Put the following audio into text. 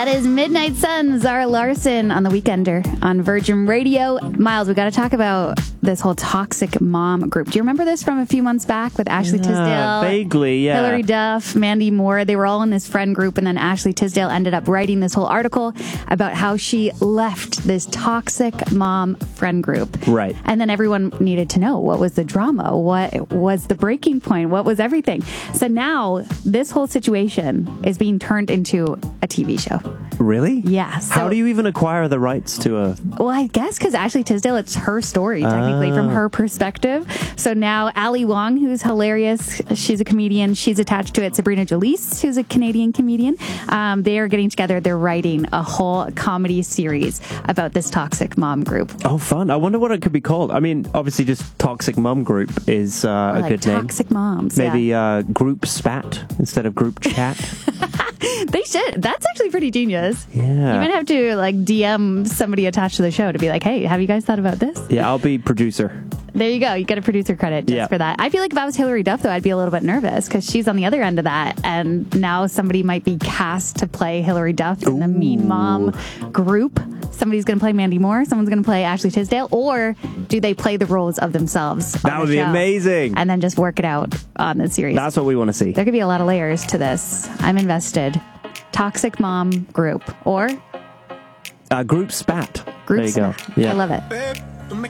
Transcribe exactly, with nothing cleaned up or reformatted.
That is Midnight Suns, Zara Larson on the Weekender on Virgin Radio. Miles, we got to talk about this whole toxic mom group. Do you remember this from a few months back with Ashley Yeah, Tisdale? vaguely, yeah. Hilary Duff, Mandy Moore. They were all in this friend group, and then Ashley Tisdale ended up writing this whole article about how she left this toxic mom friend group. Right. And then everyone needed to know, what was the drama? What was the breaking point? What was everything? So now this whole situation is being turned into a T V show. Really? Yeah. So, How do you even acquire the rights to a... well, I guess because Ashley Tisdale, it's her story, technically, from her perspective. So now Ali Wong, who's hilarious, she's a comedian. She's attached to it. Sabrina Jalise, who's a Canadian comedian. Um, they are getting together. They're writing a whole comedy series about this toxic mom group. Oh, fun. I wonder what it could be called. I mean, obviously just Toxic Mum Group is uh, a Like good name. toxic moms. Maybe yeah. uh, Group Spat instead of Group Chat. They should. That's actually pretty genius. Yeah. You might have to like D M somebody attached to the show to be like, hey, have you guys thought about this? Yeah, I'll be producer. There you go. You get a producer credit just Yeah. for that. I feel like if I was Hilary Duff, though, I'd be a little bit nervous because she's on the other end of that. And now somebody might be cast to play Hilary Duff in the Mean Mom group. Somebody's going to play Mandy Moore. Someone's going to play Ashley Tisdale. Or do they play the roles of themselves? on That the would be show amazing. And then just work it out on the series. That's what we want to see. There could be a lot of layers to this. I'm invested. Toxic Mom Group or Uh, group Spat. Group There you go. Spat. Yeah. I love it.